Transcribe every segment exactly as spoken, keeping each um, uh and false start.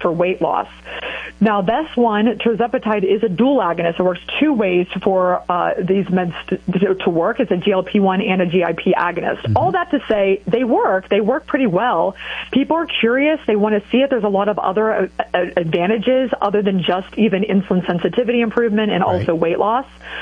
for weight loss. Now, this one, tirzepatide, is a dual agonist. It works two ways for uh, these meds to, to work. It's a G L P one and a G I P agonist. Mm-hmm. All that to say, they work. They work pretty well. People are curious. They want to see it. There's a lot of other uh, advantages other than just even insulin sensitivity improvement and right. also weight loss.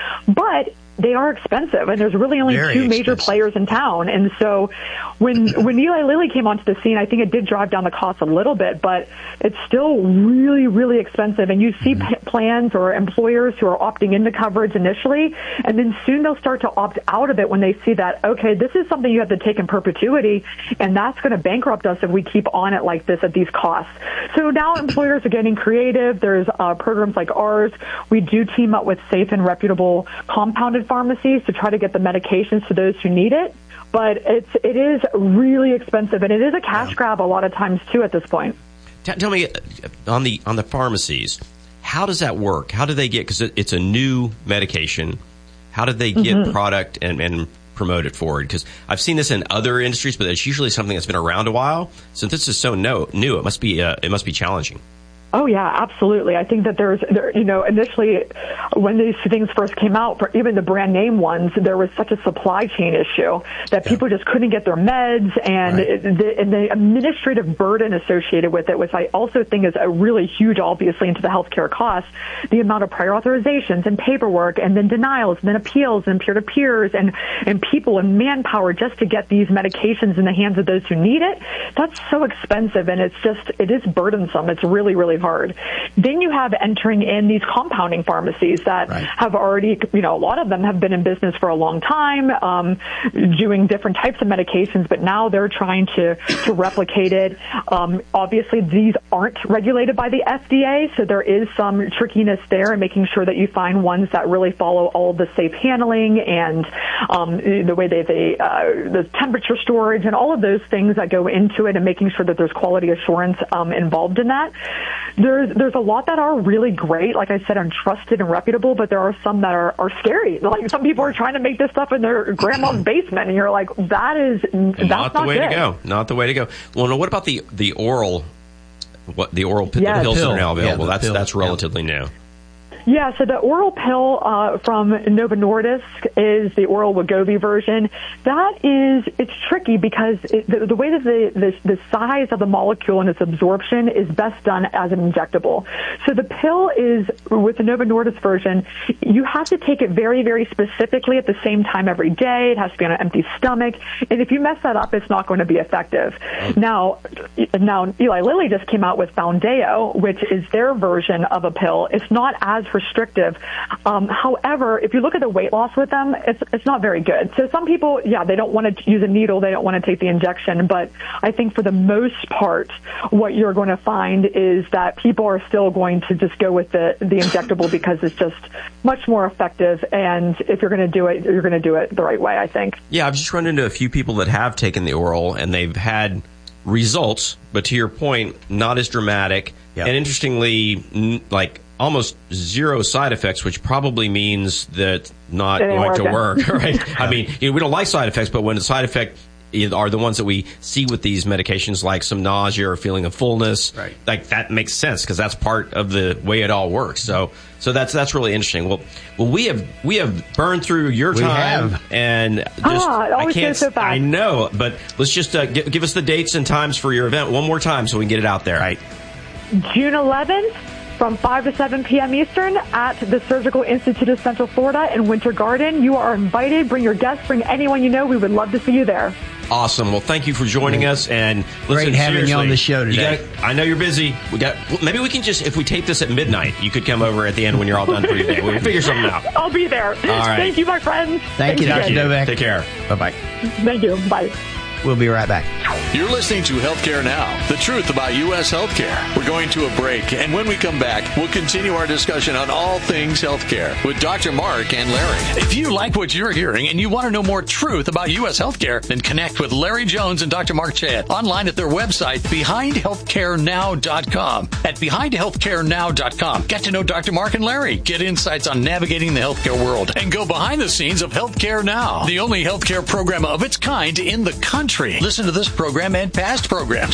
But they are expensive, and there's really only Very two expensive. major players in town. And so when when Eli Lilly came onto the scene, I think it did drive down the cost a little bit, but it's still really, really expensive. And you see mm-hmm. p- plans or employers who are opting into coverage initially, and then soon they'll start to opt out of it when they see that, okay, this is something you have to take in perpetuity, and that's going to bankrupt us if we keep on it like this at these costs. So now employers are getting creative. There's uh, programs like ours. We do team up with safe and reputable compounded pharmacies to try to get the medications to those who need it. But it's, it is really expensive, and it is a cash grab a lot of times, too, at this point. T- tell me, on the on the pharmacies, how does that work? How do they get, because it, it's a new medication, how do they get mm-hmm. product and, and promote it forward? Because I've seen this in other industries, but it's usually something that's been around a while. Since this is so no, new, it must be uh, it must be challenging. Oh, yeah, absolutely. I think that there's, there, you know, initially when these things first came out, for even the brand name ones, there was such a supply chain issue that yeah. people just couldn't get their meds, and, right. the, and the administrative burden associated with it, which I also think is a really huge, obviously, into the healthcare costs, the amount of prior authorizations and paperwork and then denials and then appeals and peer-to-peers and, and people and manpower just to get these medications in the hands of those who need it. That's so expensive, and it's just, it is burdensome. It's really, really hard. Then you have entering in these compounding pharmacies that right. have already, you know, a lot of them have been in business for a long time, um, doing different types of medications, but now they're trying to, to replicate it. Um, obviously, these aren't regulated by the F D A, so there is some trickiness there in making sure that you find ones that really follow all the safe handling and um, the way they, they uh, the temperature storage and all of those things that go into it, and making sure that there's quality assurance um, involved in that. There's there's a lot that are really great, like I said, and trusted and reputable, but there are some that are, are scary. Like some people are trying to make this stuff in their grandma's basement, and you're like, that is that's not the not way good. to go. Not the way to go. Well, no, what about the the oral? What the oral p- yes. the pills pill. that are now available? Yeah, that's pill. that's relatively yeah. new. Yeah, so the oral pill uh, from Novo Nordisk is the oral Wegovy version. That is, it's tricky because it, the, the way that the, the the size of the molecule and its absorption is best done as an injectable. So the pill is, with the Novo Nordisk version, you have to take it very, very specifically at the same time every day. It has to be on an empty stomach. And if you mess that up, it's not going to be effective. Mm. Now, now Eli Lilly just came out with Foundayo, which is their version of a pill. It's not as restrictive. Um, however, if you look at the weight loss with them, it's it's not very good. So some people, yeah, they don't want to use a needle, they don't want to take the injection, but I think for the most part, what you're going to find is that people are still going to just go with the, the injectable because it's just much more effective, and if you're going to do it, you're going to do it the right way, I think. Yeah, I've just run into a few people that have taken the oral, and they've had results, but to your point, not as dramatic, yep. and interestingly, n- like almost zero side effects, which probably means that not going working. to work, right? I mean, you know, we don't like side effects, but when the side effect are the ones that we see with these medications, like some nausea or feeling of fullness, right. like that makes sense because that's part of the way it all works. So, so that's that's really interesting. Well, well, we have we have burned through your we time, have. and just ah, it always I can't. goes so fast. I know, but let's just uh, give, give us the dates and times for your event one more time so we can get it out there. Right. June eleventh. From five to seven p.m. Eastern at the Surgical Institute of Central Florida in Winter Garden. You are invited. Bring your guests. Bring anyone you know. We would love to see you there. Awesome. Well, thank you for joining us. And listen, great having you on the show today. You gotta, I know you're busy. We got maybe we can just, if we tape this at midnight, you could come over at the end when you're all done for your day. We'll figure something out. I'll be there. All right. Thank you, my friends. Thank, Thank you, Doctor Novak. Take care. Bye bye. Thank you. Bye. We'll be right back. You're listening to Healthcare Now, the truth about U S healthcare. We're going to a break, and when we come back, we'll continue our discussion on all things healthcare with Doctor Mark and Larry. If you like what you're hearing and you want to know more truth about U S healthcare, then connect with Larry Jones and Doctor Mark Chad online at their website, behind healthcare now dot com. At behind healthcare now dot com, get to know Doctor Mark and Larry, get insights on navigating the healthcare world, and go behind the scenes of Healthcare Now, the only healthcare program of its kind in the country. Listen to this program and past programs. Just download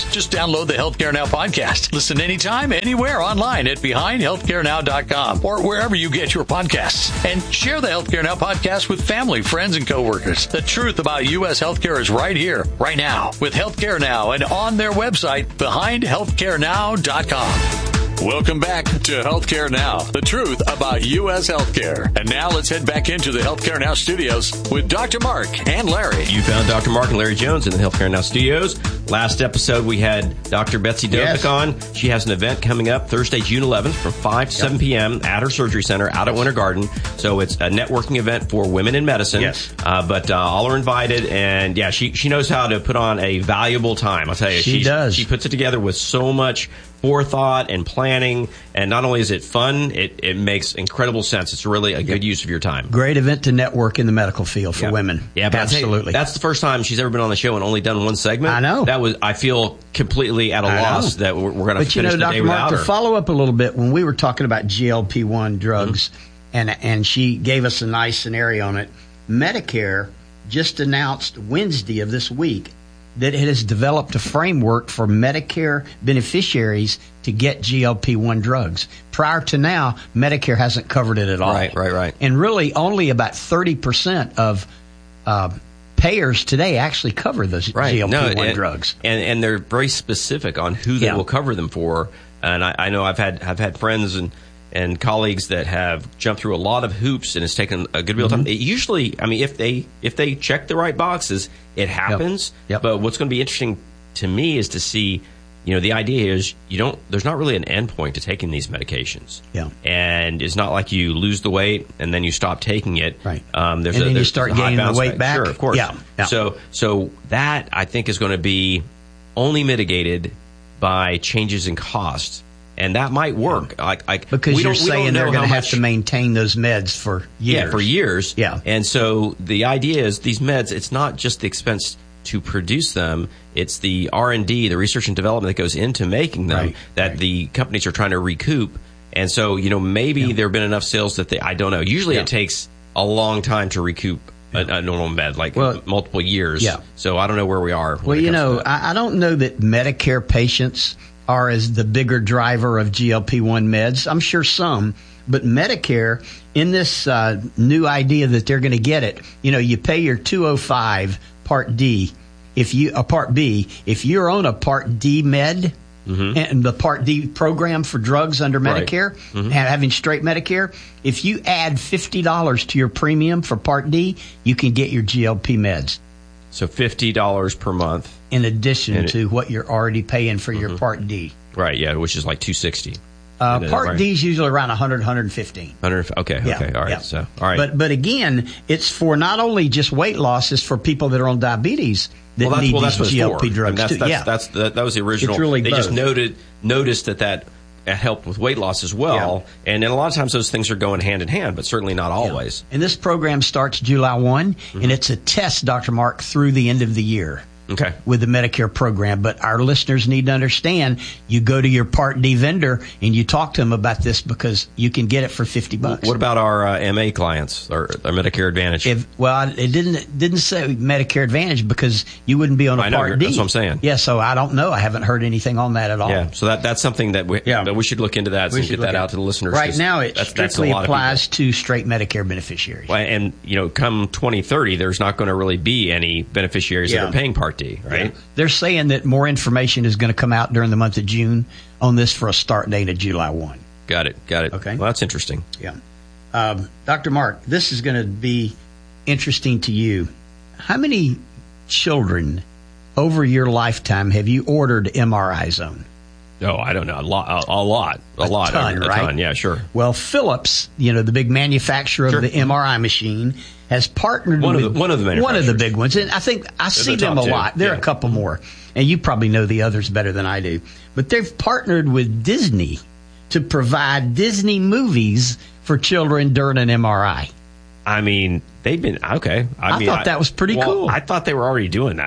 download the Healthcare Now podcast. Listen anytime, anywhere online at behind healthcare now dot com or wherever you get your podcasts. And share the Healthcare Now podcast with family, friends, and coworkers. The truth about U S healthcare is right here, right now, with Healthcare Now and on their website, behind healthcare now dot com. Welcome back to Healthcare Now, the truth about U S healthcare. And now let's head back into the Healthcare Now studios with Doctor Mark and Larry. You found Doctor Mark and Larry Jones in the Healthcare Now studios. Last episode, we had Doctor Betsy Dovick yes. on. She has an event coming up Thursday, June eleventh from five to yep. seven p.m. at her surgery center out at Winter Garden. So it's a networking event for women in medicine. Yes. Uh, but uh, all are invited. And, yeah, she, she knows how to put on a valuable time. I'll tell you. She does. She puts it together with so much forethought and planning, and not only is it fun, it, it makes incredible sense. It's really a good use of your time. Great event to network in the medical field for yeah. women. Yeah, but absolutely. You, that's the first time she's ever been on the show and only done one segment. I know. That was. I feel completely at a I loss know. that we're, we're going to finish you know, the Doctor day without Mark, her. To follow up a little bit, when we were talking about G L P one drugs, mm-hmm. and and she gave us a nice scenario on it, Medicare just announced Wednesday of this week that it has developed a framework for Medicare beneficiaries to get G L P one drugs. Prior to now, Medicare hasn't covered it at all. Right, right, right. And really, only about thirty percent of uh, payers today actually cover those right. G L P one no, and, drugs. And, and they're very specific on who they yeah. will cover them for. And I, I know I've had I've had friends and and colleagues that have jumped through a lot of hoops, and it's taken a good deal of time. Mm-hmm. It usually, I mean, if they if they check the right boxes, it happens. Yep. Yep. But what's going to be interesting to me is to see, you know, the idea is you don't. There's not really an end point to taking these medications. Yeah. And it's not like you lose the weight and then you stop taking it. Right. Um, there's and a, then there's you start a high gaining the weight back. back. Sure, of course. Yeah. yeah. So so that I think is going to be only mitigated by changes in cost. And that might work. Yeah. Like, like because we you're don't, we saying don't they're going to have much, to maintain those meds for years. Yeah, for years. Yeah. And so the idea is these meds, it's not just the expense to produce them, it's the R and D, the research and development that goes into making them right. that right. the companies are trying to recoup. And so, you know, maybe yeah. there have been enough sales that they, I don't know. Usually yeah. it takes a long time to recoup a, a normal med, like well, multiple years. Yeah. So I don't know where we are. Well, you know, I, I don't know that Medicare patients are as the bigger driver of G L P one meds. I'm sure some, but Medicare, in this uh, new idea that they're going to get it, you know, you pay your two oh five Part D, if you a Part B, if you're on a Part D med, mm-hmm. and the Part D program for drugs under Medicare, right. mm-hmm. having straight Medicare, if you add fifty dollars to your premium for Part D, you can get your G L P meds. So fifty dollars per month. In addition it, to what you're already paying for mm-hmm. your Part D. Right, yeah, which is like two hundred sixty dollars. Uh, Part right? D is usually around one hundred, one hundred fifteen. one hundred, okay, yeah, okay, all right. Yeah. So, all right. But but again, it's for not only just weight loss, it's for people that are on diabetes that well, need well, these G L P for. drugs I mean, that's, too. That's, yeah, that's, that, that was the original. It's really they both. just noted noticed that that helped with weight loss as well. Yeah. And then a lot of times those things are going hand in hand, but certainly not always. Yeah. And this program starts July first, mm-hmm. and it's a test, Doctor Mark, through the end of the year. Okay. With the Medicare program. But our listeners need to understand, you go to your Part D vendor and you talk to them about this because you can get it for fifty bucks. What about our uh, M A clients or our Medicare Advantage? If, well, it didn't it didn't say Medicare Advantage because you wouldn't be on a I know, Part D. That's what I'm saying. Yeah, so I don't know. I haven't heard anything on that at all. Yeah, so that that's something that we, yeah. that we should look into that and get that out to the listeners. Right now, it that's, strictly that's applies to straight Medicare beneficiaries. Well, and, you know, come twenty thirty, there's not going to really be any beneficiaries yeah. that are paying Part D, right? Yeah. They're saying that more information is going to come out during the month of June on this for a start date of July first. Got it. Got it. Okay. Well, that's interesting. Yeah. Um, Doctor Mark, this is going to be interesting to you. How many children over your lifetime have you ordered M R Is on? Oh, I don't know. A lot. A, a lot. A, a lot. Ton, a, a right? ton. Yeah, sure. Well, Philips, you know, the big manufacturer sure. of the M R I machine, has partnered one with of the, one of the manufacturers. One of the big ones. And I think I They're see the them a two. lot. There yeah. are a couple more. And you probably know the others better than I do. But they've partnered with Disney to provide Disney movies for children during an M R I. I mean, they've been, okay. I, I mean, thought that was pretty well, cool. I thought they were already doing that.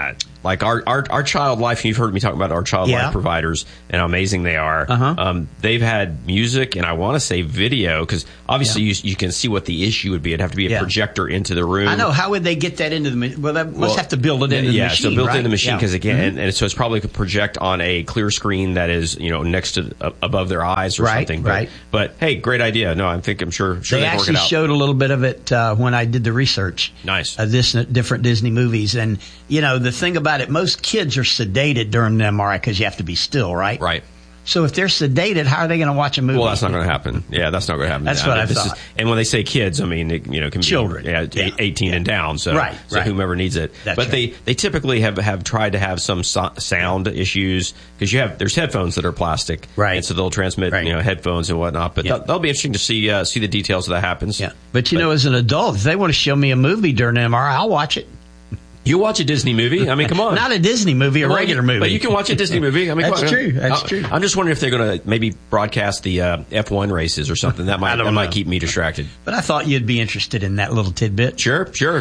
like our, our, our Child Life, you've heard me talk about our Child Yeah. Life providers and how amazing they are. Uh-huh. Um, they've had music and I want to say video, because obviously Yeah. you, you can see what the issue would be. It'd have to be a Yeah. projector into the room. I know. How would they get that into the machine? Well, that must have to build it into yeah, the machine, so built right? in the machine, Yeah. because again, Mhm. and, and so it's probably could project on a clear screen that is, you know, next to uh, above their eyes or Right, something. But, right. But hey, great idea. No, I think I'm sure. sure They they can work actually it out. showed a little bit of it uh, when I did the research. Nice. Uh, this different Disney movies, and you know the thing about it, most kids are sedated during the M R I because you have to be still, right? Right. So if they're sedated, how are they going to watch a movie? Well, that's not going to happen. Yeah, that's not going to happen. That's I what mean, I this thought. Is, and when they say kids, I mean, it, you know, can be Children. yeah, Yeah. eighteen Yeah. and down. So, Right, so right. whomever needs it. That's but right. they, they typically have, have tried to have some so- sound issues, because you have there's headphones that are plastic, Right. And so they'll transmit Right. you know headphones and whatnot. But Yeah. that, that'll be interesting to see uh, see the details of that happens. Yeah. But you know, as an adult, if they want to show me a movie during the M R I, I'll watch it. You watch a Disney movie? I mean, come on. Not a Disney movie, a Well, regular you- movie. But you can watch a Disney movie. I mean, That's come on. true. That's I- true. I'm just wondering if they're going to maybe broadcast the uh, F one races or something. That might I don't that might know. keep me distracted. But I thought you'd be interested in that little tidbit. Sure, sure.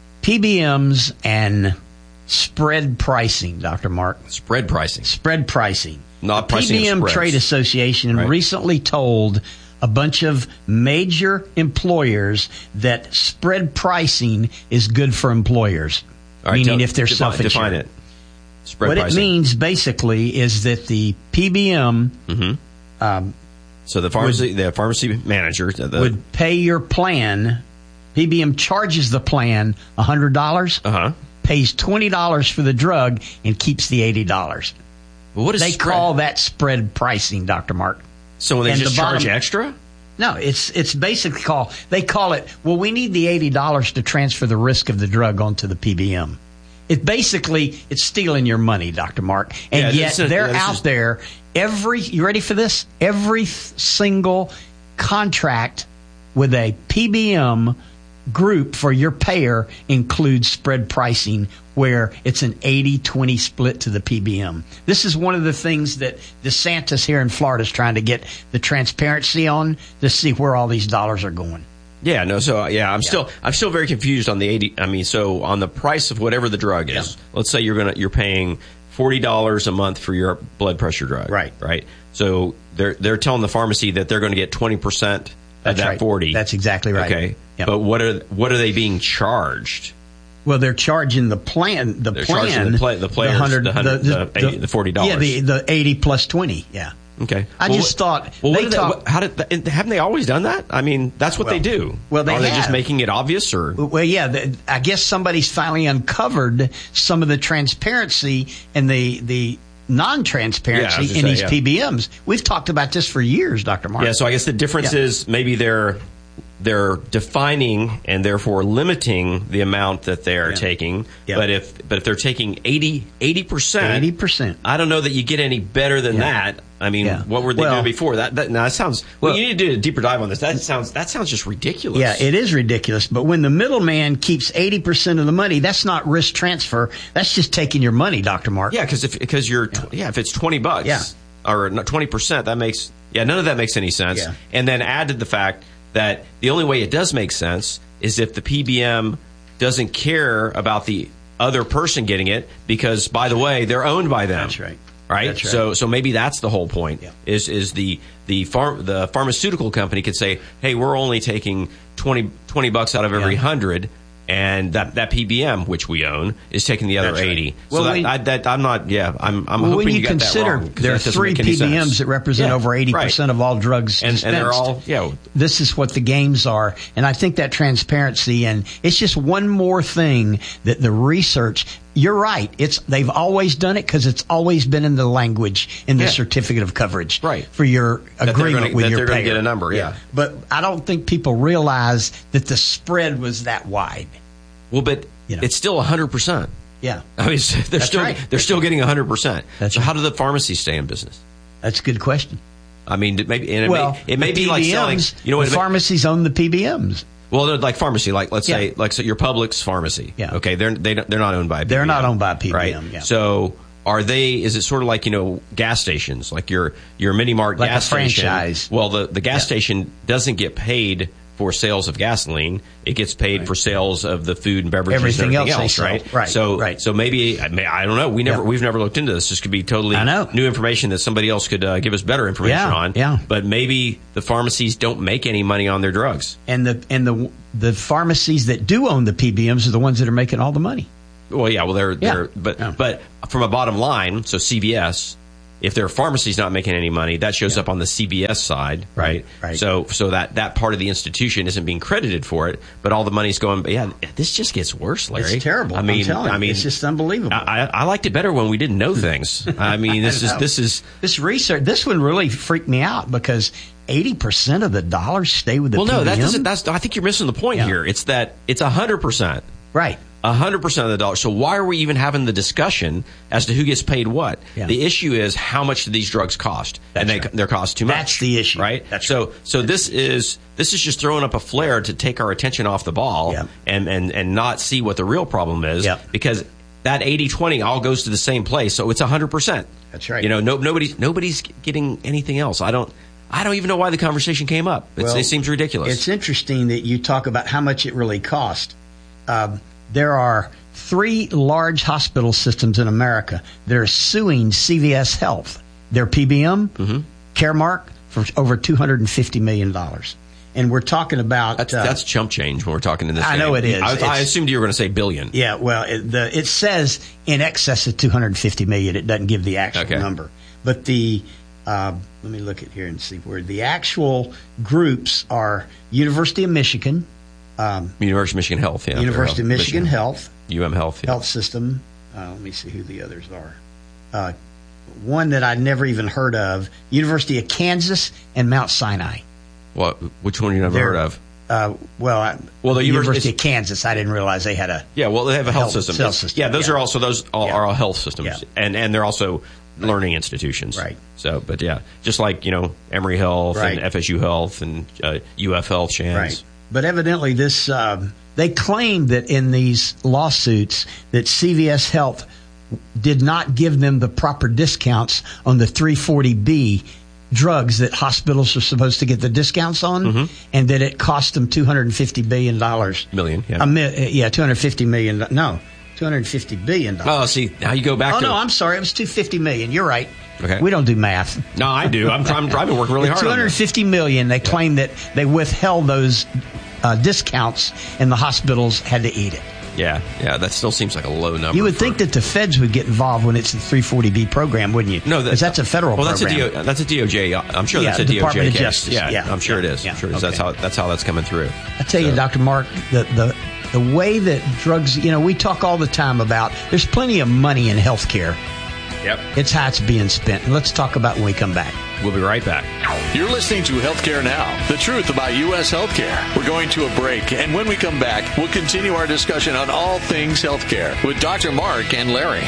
P B Ms and spread pricing, Doctor Mark. Spread pricing. Spread pricing. Not the pricing of P B M spreads. Trade Association Right. recently told a bunch of major employers that spread pricing is good for employers. All right, meaning tell- if they're defi- self-insured. Define it. Spread What pricing. it means basically is that the P B M Mm-hmm. um, So the pharmacy, the pharmacy manager, the, would pay your plan. P B M charges the plan one hundred dollars, uh huh. pays twenty dollars for the drug, and keeps the eighty dollars. Well, what is They spread? call that spread pricing, Doctor Mark. So when they and just the bottom- charge extra? No, it's it's basically called, they call it, well, we need the eighty dollars to transfer the risk of the drug onto the P B M. It basically, it's stealing your money, Doctor Mark. And Yeah, yet this is- they're yeah, this out is- there, every, you ready for this? Every th- single contract with a P B M group for your payer includes spread pricing, where it's an eighty twenty split to the P B M. This is one of the things that DeSantis here in Florida is trying to get the transparency on, to see where all these dollars are going. Yeah, no. So uh, yeah, I'm still I'm still very confused on the eighty. I mean, so on the price of whatever the drug is. Yeah. Let's say you're gonna you're paying forty dollars a month for your blood pressure drug. Right. Right. So they're they're telling the pharmacy that they're going to get twenty percent of That's that right. forty. That's exactly right. Okay. Yep. But what are what are they being charged? Well, they're charging the plan. The They're plan. charging the play- the players the one hundred the eighty the forty dollars. Yeah, the, the eighty plus twenty. Yeah. Okay. I Well, just what- thought Well, what they did they, talk- what, how did that, haven't they always done that? I mean, that's what Well, they do. well, they are they just have. making it obvious, or Well, yeah, the, I guess somebody's finally uncovered some of the transparency and the the non-transparency Yeah, I was in gonna these say, yeah. P B Ms. We've talked about this for years, Doctor Mark. yeah? So I guess the difference Yeah. is maybe they're they're defining and therefore limiting the amount that they're Yeah. taking. Yeah. But if but if they're taking eighty percent, eighty percent. I don't know that you get any better than Yeah. that. I mean, Yeah. what were they Well- doing before that? That, now, that sounds. Well, Well- you need to do a deeper dive on this. That sounds. That sounds just ridiculous. Yeah, it is ridiculous. But when the middleman keeps eighty percent of the money, that's not risk transfer. That's just taking your money, Doctor Mark. Yeah, because if because you're tw- yeah. if it's twenty bucks Yeah. or twenty percent, that makes yeah none of that makes any sense. Yeah. And then add to the fact that the only way it does make sense is if the P B M doesn't care about the other person getting it, because by the way, they're owned by them. That's right. Right? That's right. So so maybe that's the whole point. Yeah. Is is the the farm the pharmaceutical company could say, hey, we're only taking twenty, twenty bucks out of every Yeah. hundred. And that, that P B M, which we own, is taking the other That's right. eighty. Well, so that, when- I, that I'm not. Yeah, I'm. I'm Well, hoping when you, you got consider that wrong, 'cause there are that doesn't three make any P B Ms sense. that represent Yeah, over eighty percent right. of all drugs and, and they're dispensed. all yeah. This is what the games are. And I think that transparency, and it's just one more thing that the research, you're right. It's, they've always done it because it's always been in the language in the Yeah. certificate of coverage. Right. For your they're agreement gonna- with that your they're gonna payer. get a number, yeah. But I don't think people realize that the spread was that wide. Well, but You know. it's still a hundred percent. Yeah. I mean, it's- they're That's still right. they're still getting a hundred percent. That's So right. how do the pharmacies stay in business? That's a good question. I mean, it maybe and it well, may, it may the be like selling. P B Ms, You know what? the it may- pharmacies own the P B Ms. Well, they're like pharmacy, like let's say, Yeah. like so your Publix pharmacy. Yeah. Okay, they're they don't, they're not owned by a P B M. They're not owned by a P B M, right? yeah. So are they? Is it sort of like you know gas stations, like your your mini mart Like gas a franchise. station? Well, the the gas Yeah. station doesn't get paid for sales of gasoline. It gets paid right. for sales of the food and beverages everything and everything else, else, right? Right. So, right. so maybe I, I don't know. We never, yep. we've never looked into this. This could be totally new information that somebody else could uh, give us better information yeah, on. Yeah. But maybe the pharmacies don't make any money on their drugs, and the and the the pharmacies that do own the P B Ms are the ones that are making all the money. Well, yeah. Well, they're yeah. they're but yeah. but from a bottom line, so C V S. If their pharmacy's not making any money, that shows yeah. up on the C V S side, right? Right. So, so that, that part of the institution isn't being credited for it, but all the money's going. But yeah, this just gets worse, Larry. It's terrible. I mean, I'm telling you, I mean, it's just unbelievable. I, I liked it better when we didn't know things. I mean, this is this is this research. This one really freaked me out because eighty percent of the dollars stay with the well, P B M. no, that doesn't. That's I think you're missing the point yeah. here. It's that it's a hundred percent, right. A hundred percent of the dollars. So why are we even having the discussion as to who gets paid what? Yeah. The issue is how much do these drugs cost, That's and they right. they cost too much. That's the issue, right? That's so right. so That's this is this is just throwing up a flare to take our attention off the ball yeah. and, and and not see what the real problem is. Yeah. Because that eighty twenty all goes to the same place, so it's a hundred percent. That's right. You know, no, nobody's nobody's getting anything else. I don't. I don't even know why the conversation came up. It's, well, it seems ridiculous. It's interesting that you talk about how much it really cost. Um, there are three large hospital systems in America that are suing C V S Health, their P B M, mm-hmm. Caremark, for over two hundred fifty million dollars. And we're talking about... That's, uh, that's chump change when we're talking in this I game. know it is. I, I assumed you were going to say billion. Yeah, well, it, the, it says in excess of two hundred fifty million dollars. It doesn't give the actual okay. number. But the... Uh, let me look at here and see where the actual groups are. University of Michigan... Um, University of Michigan Health, yeah. University of Michigan, Michigan Health. U M Health. Yeah. Health System. Uh, let me see who the others are. Uh, one that I'd never even heard of, University of Kansas and Mount Sinai. What? Which one you never They're, heard of? Uh, well, I, well, the University of Kansas. I didn't realize they had a yeah. Well, they have a health, health system. Health system. Yeah, those yeah. are also those all, yeah. are all health systems, yeah. and and they're also learning institutions. Right. So, but yeah, just like you know Emory Health right. and F S U Health and uh, U F Health, Shands. Right. But evidently, this um, they claim that in these lawsuits that C V S Health did not give them the proper discounts on the three forty B drugs that hospitals are supposed to get the discounts on, mm-hmm. and that it cost them two hundred fifty billion dollars. Million, yeah. A mi- yeah, two hundred fifty million dollars. No, two hundred fifty billion dollars. Oh, see, now you go back oh, to... Oh, no, I'm sorry. It was two hundred fifty million dollars. You're right. Okay. We don't do math. No, I do. I'm, I'm, I've been working really hard on two hundred fifty million dollars. They claim that they withheld those uh, discounts, and the hospitals had to eat it. Yeah, yeah, that still seems like a low number. You would for, think that the feds would get involved when it's the three forty B program, wouldn't you? No, because that, that's a federal well, that's program. A D O, that's a D O J. I'm sure yeah, that's a D O J Department case. Of Justice. Yeah, yeah, I'm sure yeah, it is. Yeah, I'm sure it is. okay. That's how that's how that's coming through. I tell so. you, Doctor Mark, the the the way that drugs, you know, we talk all the time about. There's plenty of money in healthcare. Yep, it's how it's being spent. And let's talk about when we come back. We'll be right back. You're listening to Healthcare Now, the truth about U S healthcare. We're going to a break, and when we come back, we'll continue our discussion on all things healthcare with Doctor Mark and Larry.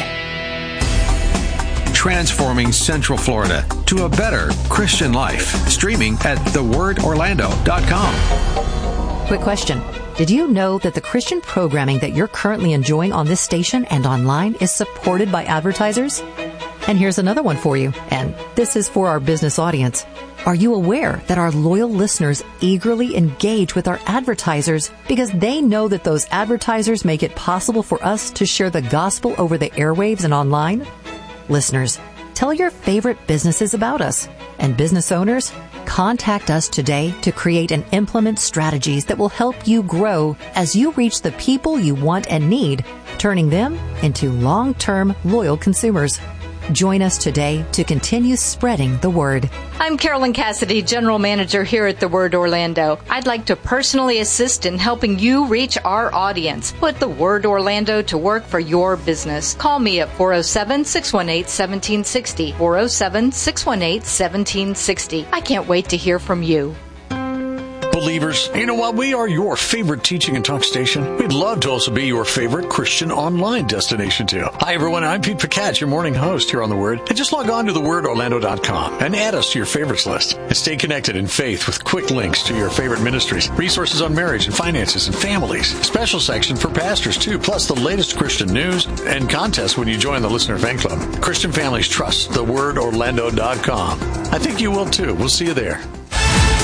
Transforming Central Florida to a better Christian life. Streaming at the word orlando dot com. Quick question. Did you know that the Christian programming that you're currently enjoying on this station and online is supported by advertisers? And here's another one for you, and this is for our business audience. Are you aware that our loyal listeners eagerly engage with our advertisers because they know that those advertisers make it possible for us to share the gospel over the airwaves and online? Listeners, tell your favorite businesses about us. And business owners, contact us today to create and implement strategies that will help you grow as you reach the people you want and need, turning them into long-term loyal consumers. Join us today to continue spreading the word. I'm Carolyn Cassidy, General Manager here at The Word Orlando. I'd like to personally assist in helping you reach our audience. Put The Word Orlando to work for your business. Call me at four oh seven, six one eight, one seven six oh, four oh seven, six one eight, one seven six oh. I can't wait to hear from you. Believers, you know what? We are your favorite teaching and talk station. We'd love to also be your favorite Christian online destination too. Hi everyone, I'm Pete Pacat, your morning host here on The Word. And just log on to the word orlando dot com and add us to your favorites list. And stay connected in faith with quick links to your favorite ministries, resources on marriage and finances and families, special section for pastors too, plus the latest Christian news and contests when you join the Listener Fan Club. Christian families trust the word orlando dot com. I think you will too. We'll see you there.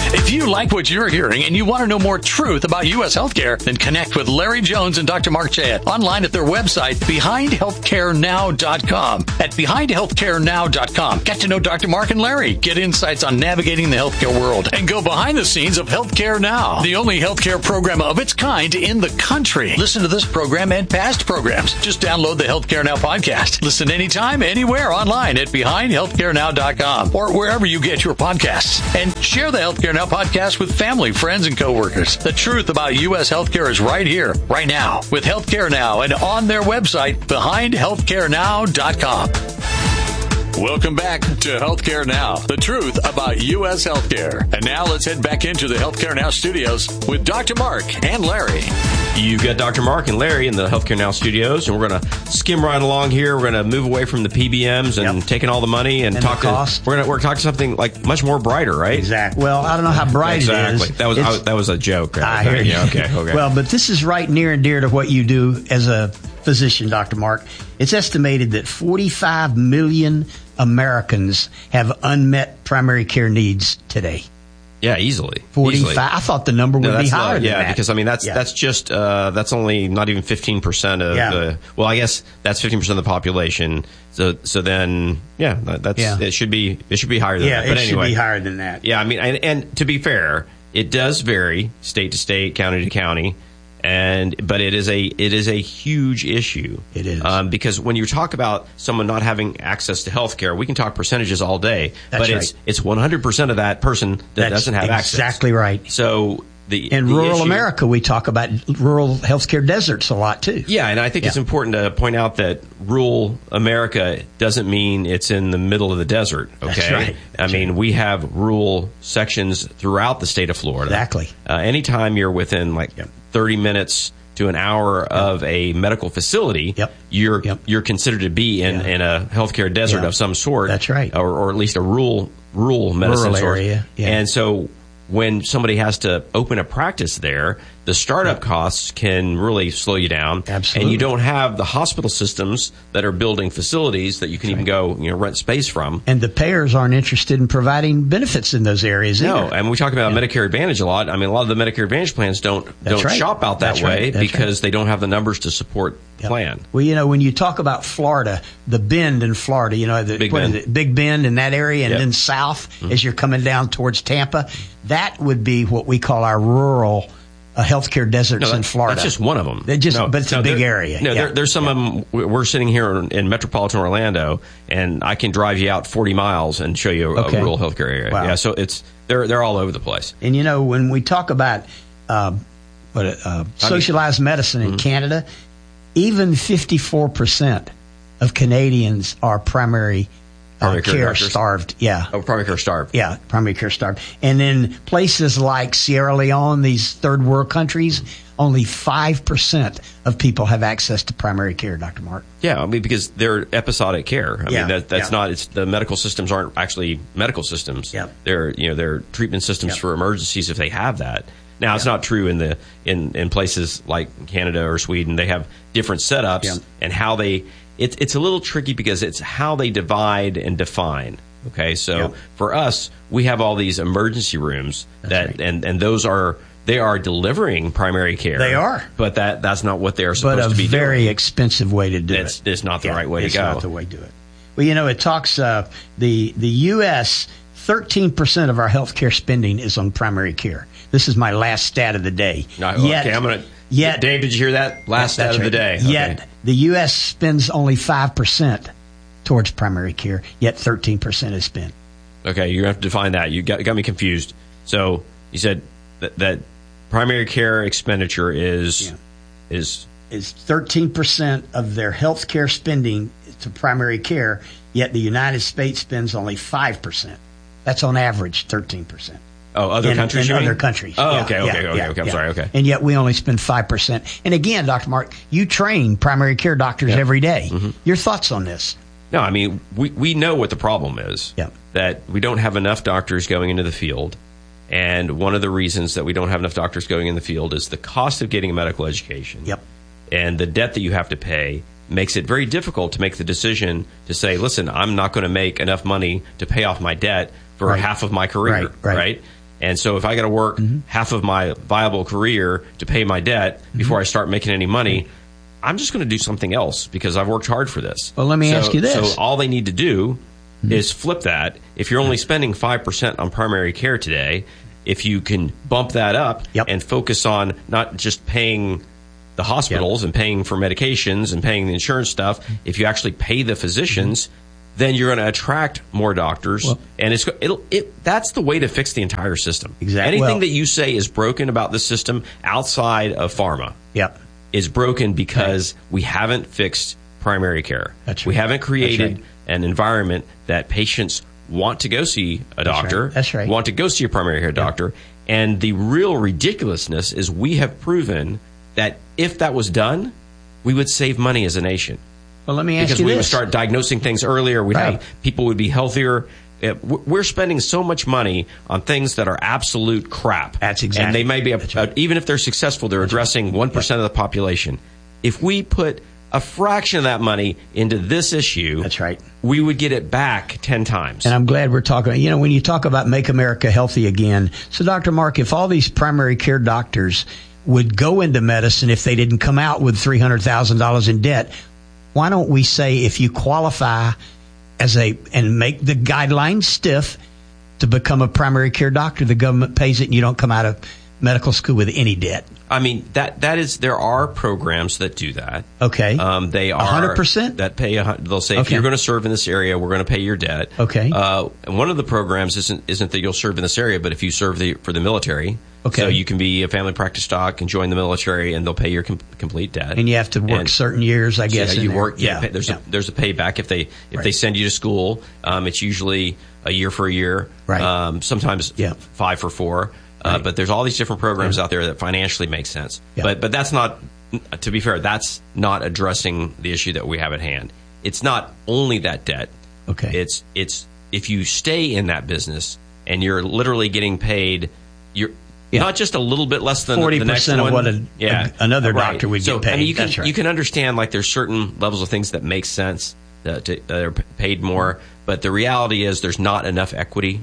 If you like what you're hearing and you want to know more truth about U S healthcare, then connect with Larry Jones and Doctor Mark Chad online at their website, behind healthcare now dot com. At behind healthcare now dot com, get to know Doctor Mark and Larry, get insights on navigating the healthcare world, and go behind the scenes of Healthcare Now, the only healthcare program of its kind in the country. Listen to this program and past programs. Just download the Healthcare Now podcast. Listen anytime, anywhere online at behind healthcare now dot com or wherever you get your podcasts. And share the Healthcare Now podcast with family, friends, and coworkers. The truth about U S healthcare is right here, right now, with Healthcare Now and on their website, behind healthcare now dot com. Welcome back to Healthcare Now, the truth about U S healthcare. And now let's head back into the Healthcare Now studios with Doctor Mark and Larry. You've got Doctor Mark and Larry in the Healthcare Now studios, and we're going to skim right along here. We're going to move away from the P B Ms and yep. taking all the money and, and talk to, we're going to we're talking something like much more brighter, right? Exactly. Well, I don't know how bright exactly. it is. That was I, that was a joke. Right? I hear you. Yeah, okay, okay. Well, but this is right near and dear to what you do as a physician, Doctor Mark. It's estimated that forty-five million Americans have unmet primary care needs today. Yeah, easily. forty-five. Easily. I thought the number would no, be higher not, than yeah, that. because I mean that's yeah. that's just uh, that's only not even fifteen percent of yeah. the. Well, I guess that's fifteen percent of the population. So so then yeah, that's yeah. it should be it should be higher than yeah, that. But it anyway, should be higher than that. Yeah, I mean, and, and to be fair, it does vary state to state, county to county. And but it is a it is a huge issue. It is um, because when you talk about someone not having access to health care, we can talk percentages all day. That's but right. it's it's one hundred percent of that person that That's doesn't have exactly access. Exactly right. So the in the rural issue, America, we talk about rural healthcare deserts a lot too. Yeah, and I think yeah. it's important to point out that rural America doesn't mean it's in the middle of the desert. Okay, That's right. That's I mean right. we have rural sections throughout the state of Florida. Exactly. Uh, anytime you're within like yep. thirty minutes to an hour yep. of a medical facility, yep. you're yep. you're considered to be in, yeah. in a healthcare desert yeah. of some sort. That's right, or, or at least a rural rural medicine rural source. area. Yeah. And so when somebody has to open a practice there, the startup yep. costs can really slow you down. Absolutely. And you don't have the hospital systems that are building facilities that you can That's even right. go, you know, rent space from. And the payers aren't interested in providing benefits in those areas no, either. and we talk about yeah. Medicare Advantage a lot. I mean, a lot of the Medicare Advantage plans don't That's don't right. shop out that That's way right. That's because right. they don't have the numbers to support Yep. plan. Well, you know, when you talk about Florida, the Bend in Florida, you know, the Big what Bend. is it? Big Bend in that area, and yep. then south mm-hmm. as you're coming down towards Tampa, that would be what we call our rural uh, healthcare deserts no, that, in Florida. That's just one of them. They just, no, but it's no, a big there, area. No, yeah. there, there's some yeah. of them. We're sitting here in, in metropolitan Orlando, and I can drive you out forty miles and show you a, okay. a rural healthcare area. Wow. Yeah, so it's they're they're all over the place. And you know, when we talk about uh, what uh, socialized medicine in mm-hmm. Canada, even fifty-four percent of Canadians are primary, primary uh, care, care doctors. starved. Yeah. Oh, primary care starved. Yeah, primary care starved. And then places like Sierra Leone, these third world countries, only five percent of people have access to primary care, Doctor Mark. Yeah, I mean, because they're episodic care. I yeah, mean, that, that's yeah. not, it's the medical systems aren't actually medical systems. Yep. They're, you know, they're treatment systems yep. for emergencies if they have that. Now, it's yep. not true in the in, in places like Canada or Sweden. They have different setups yep. and how they, it's it's a little tricky because it's how they divide and define. Okay, so yep. for us, we have all these emergency rooms That's that, right. and, and those are, they are delivering primary care. They are. But that that's not what they are supposed but a to be very doing. expensive way to do it's, it. It's not the yeah, right way it's to go. It's not the way to do it. Well, you know, it talks, uh, the, the U S, thirteen percent of our healthcare spending is on primary care. This is my last stat of the day. No, yet, okay, I'm gonna. Yet, Dave, did you hear that? Last stat of right. the day. Yet, okay. the U S spends only five percent towards primary care, yet thirteen percent is spent. Okay, you have to define that. You got, got me confused. So you said that, that primary care expenditure is yeah. is is thirteen percent of their health care spending to primary care, yet the United States spends only five percent. That's on average thirteen percent. Oh, other in, countries? In you other mean? countries. Oh, yeah, okay, yeah, okay, okay, yeah, okay. I'm yeah. sorry, okay. And yet we only spend five percent. And again, Doctor Mark, you train primary care doctors yep. every day. Mm-hmm. Your thoughts on this? No, I mean, we, we know what the problem is. Yep. That we don't have enough doctors going into the field. And one of the reasons that we don't have enough doctors going in the field is the cost of getting a medical education. Yep. And the debt that you have to pay makes it very difficult to make the decision to say, listen, I'm not going to make enough money to pay off my debt for right. half of my career. Right, right. right? And so if I got to work mm-hmm. half of my viable career to pay my debt mm-hmm. before I start making any money, I'm just going to do something else because I've worked hard for this. Well, let me so, ask you this. So all they need to do mm-hmm. is flip that. If you're only spending five percent on primary care today, if you can bump that up yep. and focus on not just paying the hospitals yep. and paying for medications and paying the insurance stuff, if you actually pay the physicians, mm-hmm. then you're going to attract more doctors. Well, and it's it'll, it that's the way to fix the entire system. Exactly. Anything well, that you say is broken about the system outside of pharma yep. is broken because right. we haven't fixed primary care. That's right. We haven't created right. an environment that patients want to go see a doctor, That's right. That's right. want to go see a primary care doctor. Yeah. And the real ridiculousness is we have proven that if that was done, we would save money as a nation. Well, let me ask because you we this. would start diagnosing things earlier. We'd right. have people would be healthier. We're spending so much money on things that are absolute crap. That's exactly. And they may be, a, right. even if they're successful, they're That's addressing one percent yeah. of the population. If we put a fraction of that money into this issue, that's right. we would get it back ten times. And I'm glad we're talking, you know, when you talk about Make America Healthy Again. So, Doctor Mark, if all these primary care doctors would go into medicine if they didn't come out with three hundred thousand dollars in debt, why don't we say if you qualify as a, and make the guidelines stiff to become a primary care doctor, the government pays it and you don't come out of medical school with any debt? I mean, that that is, there are programs that do that. Okay. Um, they are one hundred percent? That pay, a, they'll say, if okay. you're going to serve in this area, we're going to pay your debt. Okay. Uh, and one of the programs isn't isn't that you'll serve in this area, but if you serve the, for the military. Okay. So you can be a family practice doc and join the military, and they'll pay your com- complete debt. And you have to work and, certain years, I guess. Yeah, you there. work. Yeah, yeah. Pay, there's yeah. a there's a payback if they if right. they send you to school. Um, it's usually a year for a year. Right. Um, sometimes yeah. five for four. Uh, right. But there's all these different programs yeah. out there that financially make sense. Yeah. But but that's not. To be fair, that's not addressing the issue that we have at hand. It's not only that debt. Okay. It's it's if you stay in that business and you're literally getting paid, you're. Yeah. Not just a little bit less than forty the next percent one. of what a, yeah. a, another right. doctor would so, get paid. I mean, you can, That's right. you can understand like there's certain levels of things that make sense that, to, that are paid more, but the reality is there's not enough equity,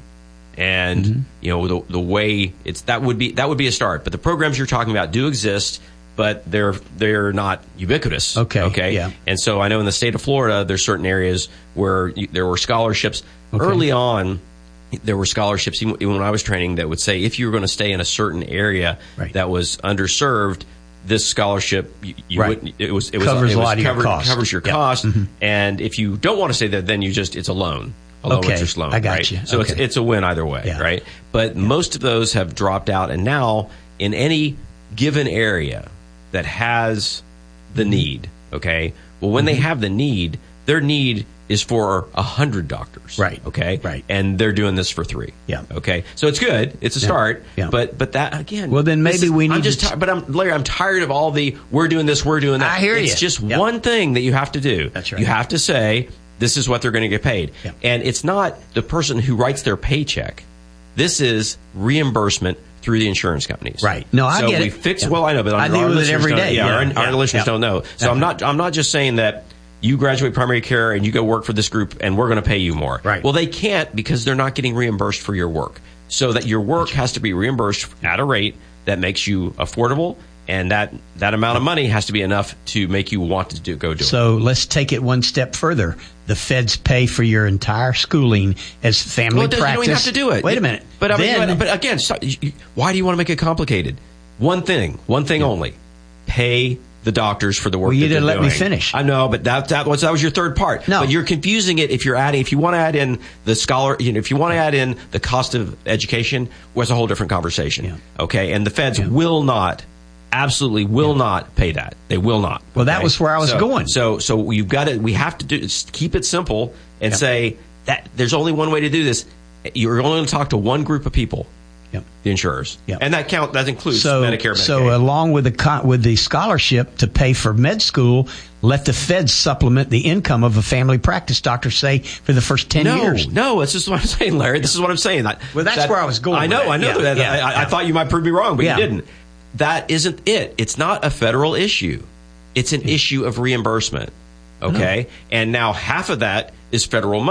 and mm-hmm. you know the the way it's that would be that would be a start. But the programs you're talking about do exist, but they're they're not ubiquitous. Okay. Okay. Yeah. And so I know in the state of Florida, there's certain areas where you, there were scholarships okay. early on. There were scholarships, even when I was training, that would say if you were going to stay in a certain area right. that was underserved, this scholarship you, you right. would, it was it covers was, it a was lot of covered, your cost. covers your yep. cost. Mm-hmm. And if you don't want to stay there, then you just it's a loan, a low okay. interest loan. I got right? you. So okay. it's it's a win either way, yeah. right? But yeah. most of those have dropped out, and now in any given area that has the need, okay. Well, when mm-hmm. they have the need, their need is for a hundred doctors, right? Okay, right, and they're doing this for three, yeah. Okay, so it's good, it's a yeah. start, yeah. but but that again, well, then maybe is, we need. I'm just, to t- but I'm Larry, I'm tired of all the we're doing this, we're doing that. I hear it's you. It's just yep. one thing that you have to do. That's right. You have to say this is what they're going to get paid, yep. and it's not the person who writes their paycheck. This is reimbursement through the insurance companies. Right. No, I so get we it. fix. Yeah. Well, I know, but I deal with it every day. Yeah, yeah. our, yeah. our listeners yeah. don't know. So I'm not. I'm not just saying that you graduate primary care and you go work for this group and we're going to pay you more. Right. Well, they can't because they're not getting reimbursed for your work. So that your work has to be reimbursed at a rate that makes you affordable, and that that amount of money has to be enough to make you want to do, go do so it. So let's take it one step further. The feds pay for your entire schooling as family well, practice. You don't even have to do it. Wait a minute. But, I mean, then, but again, stop. Why do you want to make it complicated? One thing, one thing yeah. only. Pay the doctors for the work well, you that didn't they're let doing. me finish. I know, but that that was that was your third part. No. But you're confusing it if you're adding if you want to add in the scholar, you know, if you want to add in the cost of education, was a whole different conversation. Yeah. Okay, and the feds yeah. will not, absolutely will yeah. not pay that. They will not. Well, okay? that was where I was so, going. So so you've got to. We have to do is keep it simple and yeah. say that there's only one way to do this. You're only going to talk to one group of people. Yep. The insurers, yep. and that count that includes so, Medicare. Medicaid. So, along with the with the scholarship to pay for med school, let the feds supplement the income of a family practice doctor, say for the first ten no, years. No, this is what I'm saying, Larry. This is what I'm saying. That, well, that's that, where I was going. I know, with I know yeah, that. Yeah, I, yeah. I thought you might prove me wrong, but yeah. you didn't. That isn't it. It's not a federal issue. It's an issue of reimbursement. Okay, and now half of that is federal money.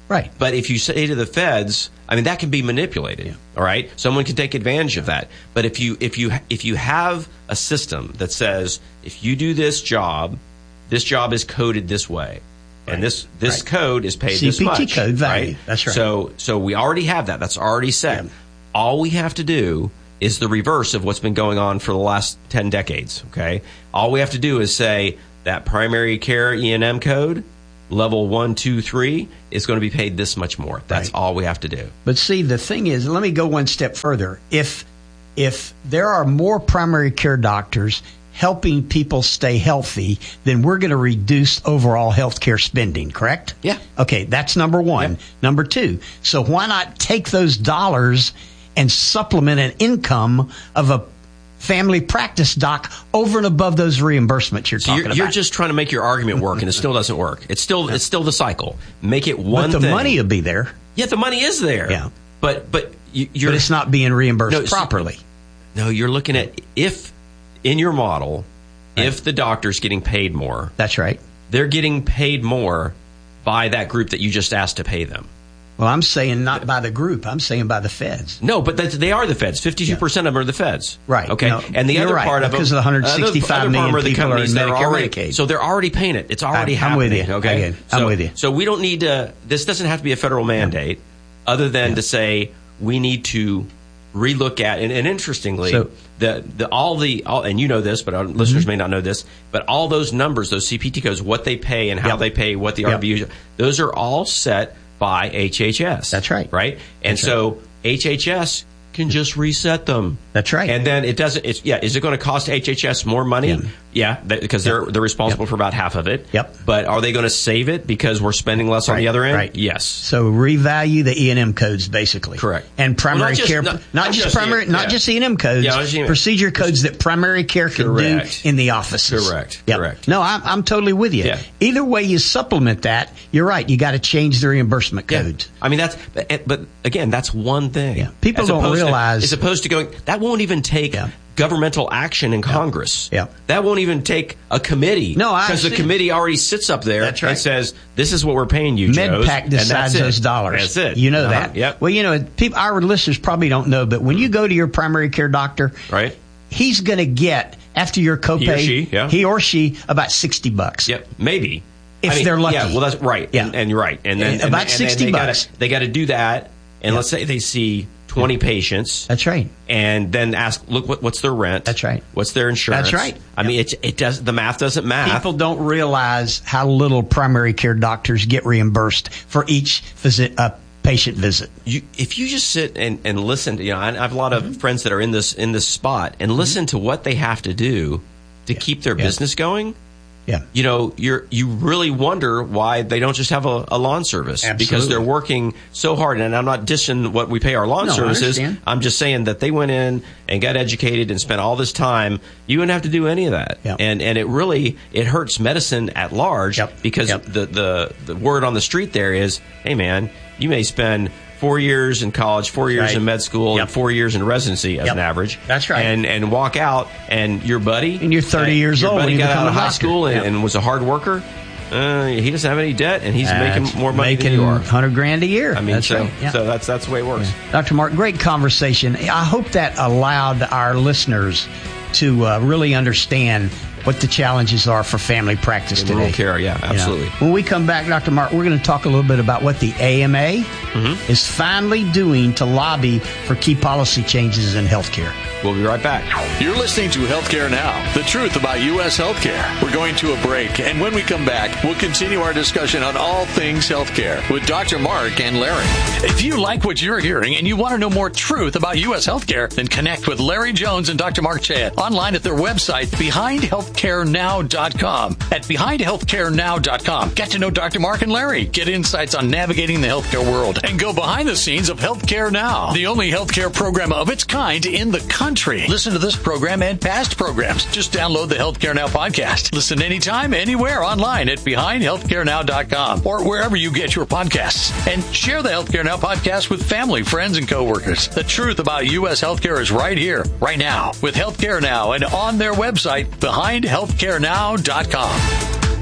Right. But if you say to the feds, I mean, that can be manipulated. Yeah. All right. Someone can take advantage yeah. of that. But if you if you if you have a system that says if you do this job, this job is coded this way, right. and this this right. code is paid C P T this much. code value. Right. That's right. So so we already have that. That's already set. Yeah. All we have to do is the reverse of what's been going on for the last ten decades. Okay. All we have to do is say that primary care E and M code, level one, two, three, is going to be paid this much more. That's right. all we have to do. But see, the thing is, let me go one step further. If if there are more primary care doctors helping people stay healthy, then we're going to reduce overall healthcare spending, correct? Yeah. Okay, that's number one. Yep. Number two, so why not take those dollars and supplement an income of a family practice doc over and above those reimbursements you're so talking you're, about? You're just trying to make your argument work, and it still doesn't work. It's still it's still the cycle. Make it one But the thing. money will be there. Yeah, the money is there. Yeah. But but you, you're but it's not being reimbursed no, properly. No, you're looking at if in your model, right. if the doctor's getting paid more. That's right. They're getting paid more by that group that you just asked to pay them. Well, I'm saying not by the group. I'm saying by the feds. No, but that's, they are the feds. fifty-two percent yeah. of them are the feds. Right. Okay. No, and the other right, part of them, because of the one hundred sixty-five other, million other people are in Medicare already, Medicaid. So they're already paying it. It's already I'm, happening. I'm with you. Okay. Again, I'm so, with you. So we don't need to, this doesn't have to be a federal mandate yeah. other than yeah. to say we need to relook at, and, and interestingly, so, the, the all the, all, and you know this, but our mm-hmm. listeners may not know this, but all those numbers, those C P T codes, what they pay and how yep. they pay, what the yep. R V Us, those are all set by H H S. That's right. Right? And That's so right. H H S can just reset them. That's right. And then it doesn't, it's, yeah, is it going to cost H H S more money? Yeah, yeah because yep. they're they're responsible yep. for about half of it. Yep. But are they going to save it because we're spending less right. on the other end? Right. Yes. So revalue the E and M codes, basically. Correct. And primary well, not just, care, not, not, not just, just primary, yeah. not just E and M codes, yeah, procedure codes that primary care can Correct. do in the offices. Correct. Yep. Correct. No, I'm, I'm totally with you. Yeah. Either way you supplement that, you're right. You got to change the reimbursement codes. Yeah. I mean, that's, but, but again, that's one thing. Yeah. People don't realize. To, as opposed to going, that won't even take yeah. governmental action in Congress. Yeah. That won't even take a committee. No, I Because the committee already sits up there that's right. and says, this is what we're paying you, Joes. MedPAC decides those dollars. That's it. You know uh-huh. that. Yep. Well, you know, people, our listeners probably don't know, but when you go to your primary care doctor, right. he's going to get, after your copay, he or she, yeah. he or she about sixty bucks. Yep, maybe. If I mean, they're lucky. Yeah, well, that's right. Yeah. And, and you're right. And then and about and, sixty and they bucks. Gotta, they got to do that. And yeah. let's say they see twenty patients. That's right. And then ask, look, what, what's their rent? That's right. What's their insurance? That's right. I yep. mean, it, it does. The math doesn't math. People don't realize how little primary care doctors get reimbursed for each visit, uh, patient visit. You, if you just sit and, and listen to, you know, I, I have a lot of mm-hmm. friends that are in this in this spot and listen mm-hmm. to what they have to do to yeah. keep their yeah. business going. Yeah. You know, you're you really wonder why they don't just have a, a lawn service. Absolutely. Because they're working so hard. And I'm not dishing what we pay our lawn no, services. I I'm just saying that they went in and got educated and spent all this time. You wouldn't have to do any of that. Yep. And and it really it hurts medicine at large yep. because yep. the, the the word on the street there is, hey man, you may spend four years in college, four years right. in med school, yep. and four years in residency as yep. an average. That's right. And and walk out, and your buddy, and you're thirty uh, years your old, buddy when you got become out of a high doctor. school and, yep. and was a hard worker. Uh, he doesn't have any debt, and he's that's making more money making than you are. Hundred grand a year. I mean, that's so right. yeah. so that's that's the way it works. Yeah. Doctor Mark, great conversation. I hope that allowed our listeners to uh, really understand what the challenges are for family practice In today. Rural care, yeah, absolutely. You know, when we come back, Doctor Mark, we're going to talk a little bit about what the A M A mm-hmm. is finally doing to lobby for key policy changes in healthcare. We'll be right back. You're listening to Healthcare Now, the truth about U S healthcare. We're going to a break, and when we come back, we'll continue our discussion on all things healthcare with Doctor Mark and Larry. If you like what you're hearing and you want to know more truth about U S healthcare, then connect with Larry Jones and Doctor Mark Chad online at their website, behind healthcare now dot com. At behind healthcare now dot com, get to know Doctor Mark and Larry, get insights on navigating the healthcare world, and go behind the scenes of Healthcare Now, the only healthcare program of its kind in the country. Listen to this program and past programs. Just download the Healthcare Now podcast. Listen anytime, anywhere online at behind healthcare now dot com or wherever you get your podcasts. And share the Healthcare Now podcast with family, friends, and coworkers. The truth about U S healthcare is right here, right now, with Healthcare Now and on their website, behind healthcare now dot com.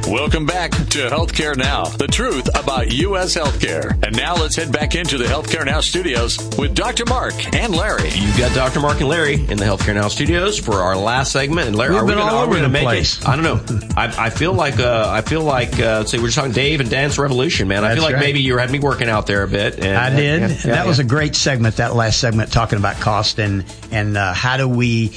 Welcome back to Healthcare Now, the truth about U S healthcare. And now let's head back into the Healthcare Now studios with Doctor Mark and Larry. You've got Doctor Mark and Larry in the Healthcare Now studios for our last segment. And Larry, We've are we been gonna, all are we over gonna the make place. it? I don't know. I, I feel like uh, I feel like uh, let's see, we're just talking Dave and Dance Revolution, man. I That's feel like right. maybe you had me working out there a bit. And, I did. Yeah, and yeah, that yeah. was a great segment, that last segment, talking about cost and, and uh, how do we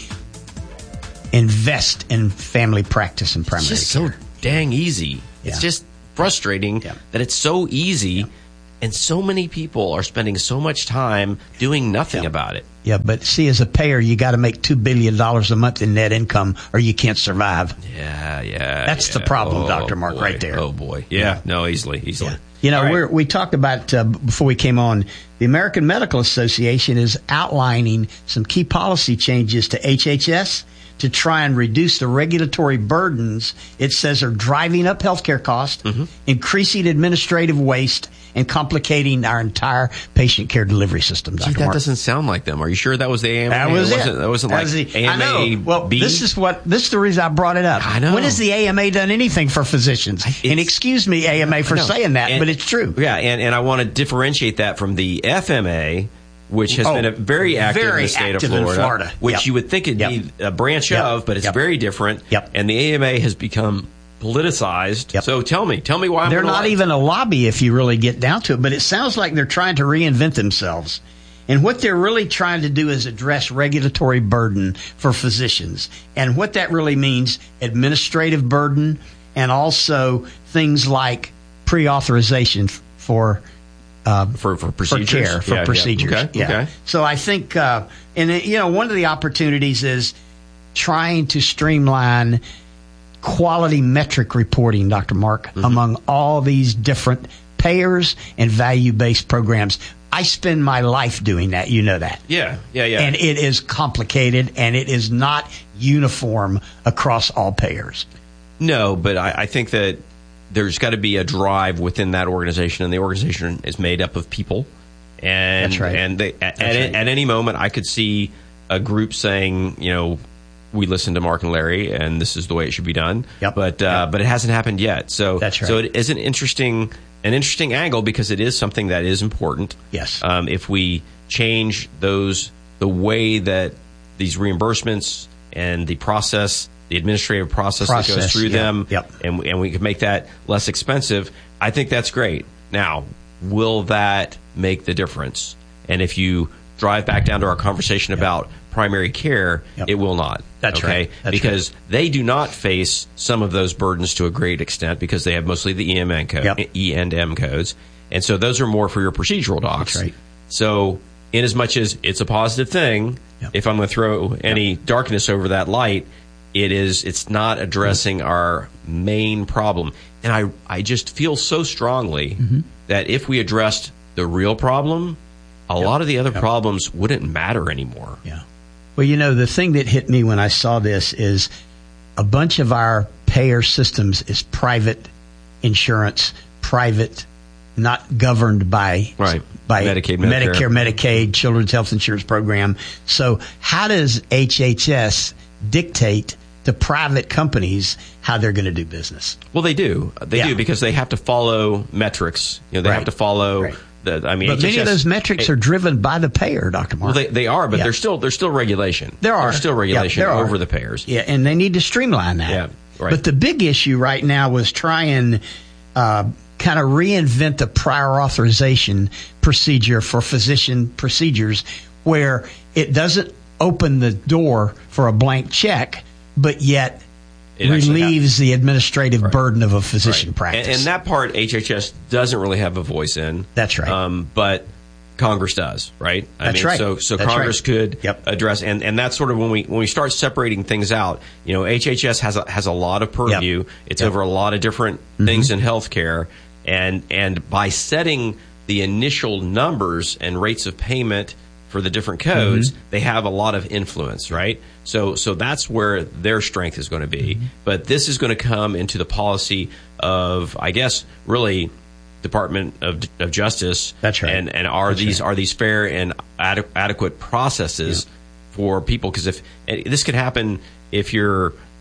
invest in family practice and primary It's just care. so dang easy. It's Yeah. just frustrating Yeah. that it's so easy, Yeah. and so many people are spending so much time doing nothing Yeah. about it. Yeah, but see, as a payer, you got to make two billion dollars a month in net income or you can't survive. Yeah, yeah. That's the yeah. problem, Oh, Doctor Mark, boy. right there. Oh, boy. Yeah, no, easily, easily. Yeah. You know, All right. we're, we talked about, uh, before we came on, the American Medical Association is outlining some key policy changes to H H S to try and reduce the regulatory burdens it says are driving up healthcare costs, Mm-hmm. increasing administrative waste, and complicating our entire patient care delivery system, Doctor Gee, that Mark. doesn't sound like them. Are you sure that was the A M A? That was it. Wasn't, that wasn't That like was the- A M A I know. Well, B? this is what this is the reason I brought it up. I know. When has the A M A done anything for physicians? And excuse me, A M A, for No. saying that, And- but it's true. Yeah, and, and I want to differentiate that from the F M A, which has Oh, been a very active very in the state active of in Florida, Florida. which Yep. you would think it'd Yep. be a branch Yep. of, but it's Yep. very different. Yep. And the A M A has become politicized. Yep. So tell me, tell me why I'm They're gonna not lie. even a lobby if you really get down to it, but it sounds like they're trying to reinvent themselves. And what they're really trying to do is address regulatory burden for physicians. And what that really means, administrative burden, and also things like pre-authorization for uh, for for for procedures, care, for Yeah, yeah. procedures. Okay, Yeah. okay. So I think, uh, and uh, you know, one of the opportunities is trying to streamline quality metric reporting, Doctor Mark, Mm-hmm. among all these different payers and value-based programs. I spend my life doing that. You know that. Yeah, yeah, yeah. And it is complicated, and it is not uniform across all payers. No, but I, I think that there's got to be a drive within that organization, and the organization is made up of people. And That's right. and they, at, That's at, right. at any moment, I could see a group saying, you know, we listen to Mark and Larry, and this is the way it should be done. Yep. But uh, Yep. but it hasn't happened yet. So That's right. So it is an interesting an interesting angle because it is something that is important. Yes. Um, if we change those the way that these reimbursements and the process, the administrative process, that goes Process, through yeah. them, Yep. and and we can make that less expensive, I think that's great. Now, will that make the difference? And if you drive back down to our conversation Yep. about primary care, Yep. it will not. That's okay? right. That's because they do not face some of those burdens to a great extent because they have mostly the E M N code, Yep. E and M codes. And so those are more for your procedural docs. That's right. So in as much as it's a positive thing, Yep. if I'm going to throw any darkness over that light, it is, it's not addressing our main problem. And I, I just feel so strongly Mm-hmm. that if we addressed the real problem, a lot of the other Yep. problems wouldn't matter anymore. Yeah. Well, you know, the thing that hit me when I saw this is a bunch of our payer systems is private insurance, private, not governed by Right. by Medicaid, Medicare. Medicare, Medicaid, Children's Health Insurance Program. So, how does H H S dictate to private companies how they're going to do business? Well, they do. They Yeah. do because they have to follow metrics. You know, they Right. have to follow Right. the. I mean, But many H H S of those metrics are driven by the payer, Doctor Mark. Well, they, they are, but Yeah. there's still there's still regulation. There are. There's still Yeah, regulation there are. over the payers. Yeah, and they need to streamline that. Yeah, right. But the big issue right now was try and uh, kind of reinvent the prior authorization procedure for physician procedures where it doesn't open the door for a blank check, but yet It actually relieves the administrative Right. burden of a physician Right. practice. And, and that part H H S doesn't really have a voice in. That's right. Um, but Congress does, right? I That's mean, right. So, so That's Congress right. could Yep. address, and, and that's sort of when we when we start separating things out. You know, H H S has a, has a lot of purview. Yep. It's Yep. over a lot of different Mm-hmm. things in healthcare, and and by setting the initial numbers and rates of payment for the different codes, Mm-hmm. they have a lot of influence, right? So, so that's where their strength is going to be. Mm-hmm. But this is going to come into the policy of, I guess, really Department of, of Justice. That's right. And and are That's these right. are these fair and ade- adequate processes for people? Because if and this could happen if you're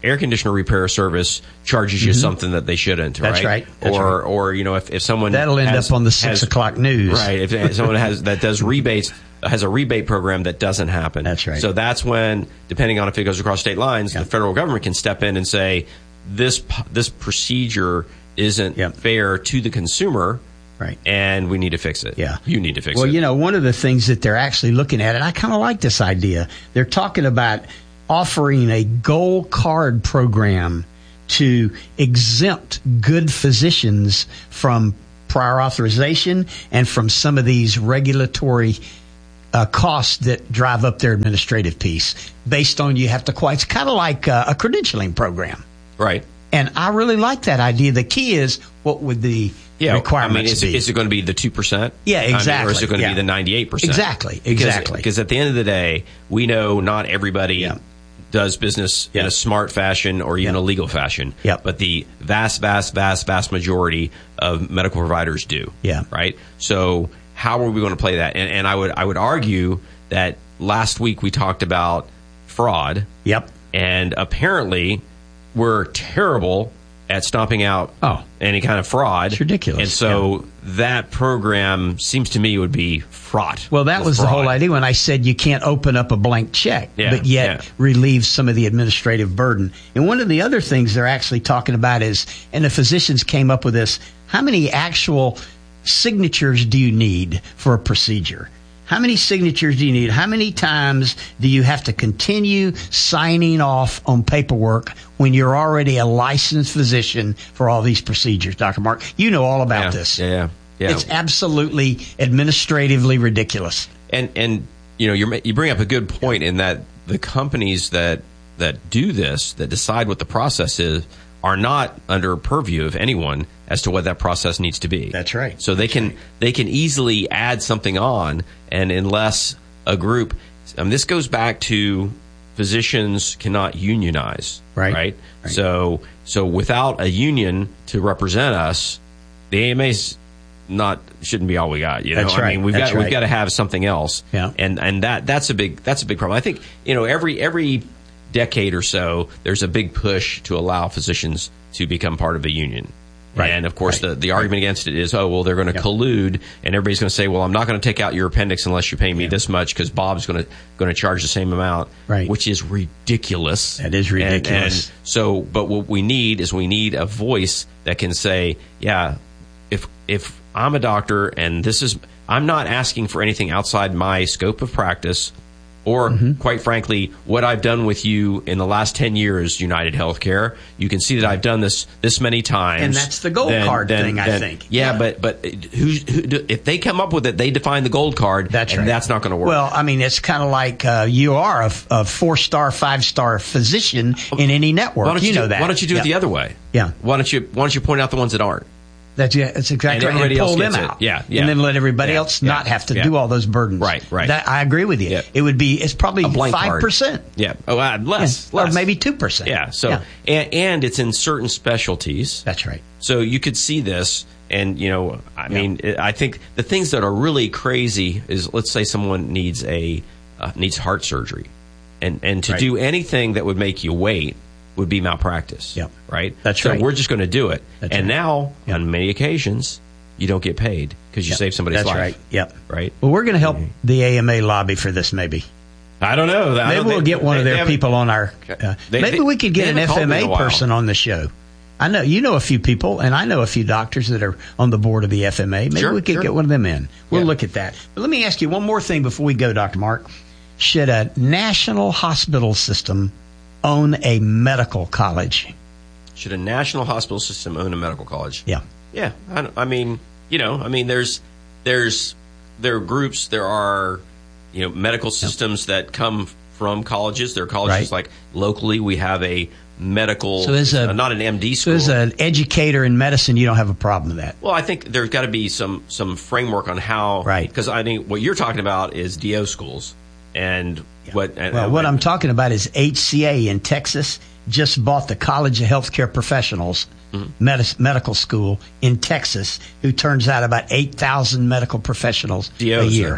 air conditioner repair service charges you Mm-hmm. something that they shouldn't, right? That's right. That's or, right. or, you know, if, if someone That'll end has, up on the six has, o'clock news. Right. If someone has, that does rebates, has a rebate program that doesn't happen. That's right. So that's when, depending on if it goes across state lines, Yeah. the federal government can step in and say, this, this procedure isn't Yep. fair to the consumer. Right. And we need to fix it. Yeah. You need to fix well, it. Well, you know, one of the things that they're actually looking at, and I kind of like this idea, they're talking about offering a gold card program to exempt good physicians from prior authorization and from some of these regulatory uh, costs that drive up their administrative piece based on you have to quite, it's kind of like uh, a credentialing program. Right. And I really like that idea. The key is, what would the Yeah, requirements I mean, is, be? is it going to be the two percent? Yeah, exactly. I mean, or is it going to yeah. be the ninety-eight percent? Exactly, exactly. Because at the end of the day, we know not everybody Yeah. does business in Yeah. a smart fashion or even Yeah. a legal fashion. Yeah. But the vast, vast, vast, vast majority of medical providers do. Yeah. Right? So how are we going to play that? And, and I would I would argue that last week we talked about fraud. Yep. And apparently we're terrible at stomping out Oh. any kind of fraud. It's ridiculous. And so that program seems to me would be fraught. Well, that with was the fraud. whole idea when I said you can't open up a blank check, Yeah, but yet yeah. relieve some of the administrative burden. And one of the other things they're actually talking about is, and the physicians came up with this, how many actual signatures do you need for a procedure? How many signatures do you need? How many times do you have to continue signing off on paperwork when you're already a licensed physician for all these procedures, Doctor Mark? You know all about Yeah, this. Yeah, yeah. yeah. It's absolutely administratively ridiculous. And and you know, you you bring up a good point in that the companies that that do this, that decide what the process is, are not under purview of anyone as to what that process needs to be. That's right. So they can they can easily add something on, and unless a group, um, this goes back to physicians cannot unionize, Right. Right. Right. So so without a union to represent us, the A M A's not shouldn't be all we got. You know, That's I right. mean, we've That's got right. we've got to have something else. Yeah. And and that that's a big that's a big problem. I think, you know, every every decade or so, there's a big push to allow physicians to become part of a union. Right. And of course, Right. the, the argument against it is, oh, well, they're going to Yeah. collude, and everybody's going to say, well, I'm not going to take out your appendix unless you pay me this much because Bob's going to going to charge the same amount, Right. which is ridiculous. That is And- ridiculous. And, so, but what we need is we need a voice that can say, yeah, if if I'm a doctor and this is, I'm not asking for anything outside my scope of practice. Or, Mm-hmm. quite frankly, what I've done with you in the last ten years, United Healthcare, you can see that I've done this this many times. And that's the gold card thing, I think. Yeah, Yeah. but but who, who, if they come up with it, they define the gold card, That's and right. that's not going to work. Well, I mean, it's kind of like uh, you are a, a four-star, five-star physician in any network. why don't you, you know do, that. Why don't you do Yeah. it the other way? Yeah. Why don't you Why don't you point out the ones that aren't? That's, yeah, that's exactly And right. everybody And pull else them gets it. out. Yeah, yeah. And then let everybody Yeah, else yeah, not have to yeah. do all those burdens. Right, right. That, I agree with you. Yeah. It would be, it's probably A blank five card. percent. Yeah, oh, uh, less, Yeah. Or less, maybe two percent. Yeah. So Yeah. And, and it's in certain specialties. That's right. So you could see this, and you know, I mean, I think the things that are really crazy is, let's say someone needs a uh, needs heart surgery, and and to Right. do anything that would make you wait would be malpractice. Yep. Right. That's so right. we're just going to do it, That's and right. now Yep. on many occasions you don't get paid because you Yep. save somebody's That's life. right. Yep. Right. Well, we're going to help the A M A lobby for this, maybe. I don't know. I Maybe don't we'll think- get one they- of they their haven't- people on our. Uh, They- maybe they- we could they get an haven't called F M me in A a while. person on the show. I know you know a few people, and I know a few doctors that are on the board of the F M A. Maybe Sure, we could sure. get one of them in. We'll Yeah. look at that. But let me ask you one more thing before we go, Doctor Mark. Should a national hospital system own a medical college? Should a national hospital system own a medical college? Yeah. Yeah, I, don't- I mean, you know, I mean, there's, there's, there are groups, there are, you know, medical systems that come from colleges. There are colleges Right. like locally we have a medical, So as a- uh, not an M D So school. as an educator in medicine, you don't have a problem with that. well, I think there's got to be some some framework on how, Right. Because I think what you're talking about is D O schools, and what. And, Well, and- what I'm talking about is H C A in Texas just bought the College of Healthcare Professionals Mm-hmm. medis- medical school in Texas, who turns out about eight thousand medical professionals D Os a are- year.